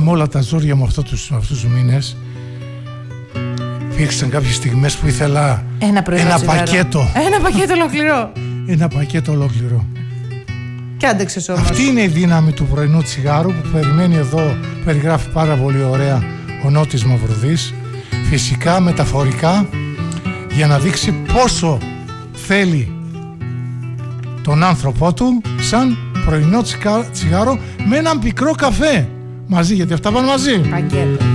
με όλα τα ζόρια μου αυτούς τους μήνες, υπήρξαν κάποιες στιγμές που ήθελα ένα πακέτο. Ένα πακέτο ολόκληρο. Ένα πακέτο ολόκληρο. Και άντεξες όμως. Αυτή είναι η δύναμη του πρωινού τσιγάρου που περιμένει εδώ, περιγράφει πάρα πολύ ωραία ο Νότης Μαυρουδής, φυσικά, μεταφορικά, για να δείξει πόσο θέλει τον άνθρωπό του σαν πρωινό τσιγάρο με έναν πικρό καφέ μαζί, γιατί αυτά πάνε μαζί. Πακέτο.